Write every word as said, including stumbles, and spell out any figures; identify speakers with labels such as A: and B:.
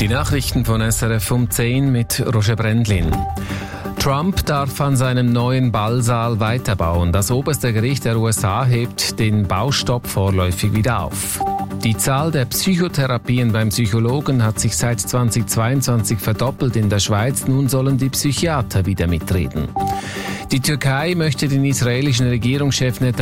A: Die Nachrichten von S R F um zehn mit Roger Brendlin. Trump darf an seinem neuen Ballsaal weiterbauen. Das oberste Gericht der U S A hebt den Baustopp vorläufig wieder auf. Die Zahl der Psychotherapien beim Psychologen hat sich seit zweitausendzweiundzwanzig verdoppelt in der Schweiz. Nun sollen die Psychiater wieder mitreden. Die Türkei möchte den israelischen Regierungschef Netanyahu